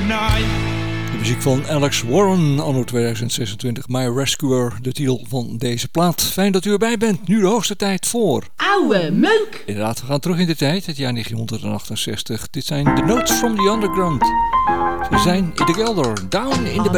De muziek van Alex Warren, anno 2026, My Rescuer, de titel van deze plaat. Fijn dat u erbij bent. Nu de hoogste tijd voor... Oude meuk! Inderdaad, we gaan terug in de tijd, het jaar 1968. Dit zijn The Notes from the Underground. Ze zijn in de kelder, down in the